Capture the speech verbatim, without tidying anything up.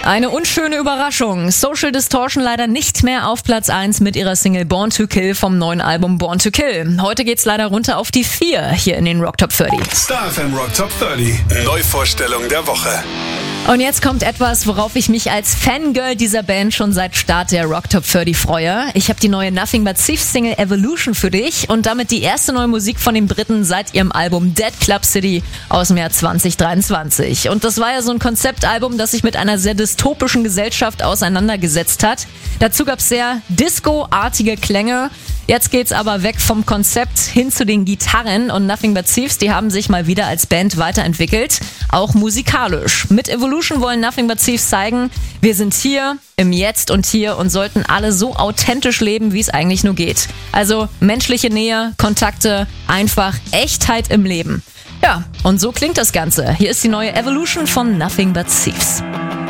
Eine unschöne Überraschung. Social Distortion leider nicht mehr auf Platz eins mit ihrer Single Born to Kill vom neuen Album Born to Kill. Heute geht's leider runter auf die vier hier in den Rock Top dreißig. Star F M Rock Top dreißig. Neuvorstellung der Woche. Und jetzt kommt etwas, worauf ich mich als Fangirl dieser Band schon seit Start der Rock Top dreißig freue. Ich habe die neue Nothing But Thieves Single Evolution für dich und damit die erste neue Musik von den Briten seit ihrem Album Dead Club City aus dem Jahr zwanzig dreiundzwanzig. Und das war ja so ein Konzeptalbum, das sich mit einer sehr dystopischen Gesellschaft auseinandergesetzt hat. Dazu gab es sehr Disco-artige Klänge. Jetzt geht's aber weg vom Konzept hin zu den Gitarren und Nothing But Thieves, die haben sich mal wieder als Band weiterentwickelt, auch musikalisch. Mit Evolution wollen Nothing But Thieves zeigen, wir sind hier, im Jetzt und hier und sollten alle so authentisch leben, wie es eigentlich nur geht. Also menschliche Nähe, Kontakte, einfach Echtheit im Leben. Ja, und so klingt das Ganze. Hier ist die neue Evolution von Nothing But Thieves.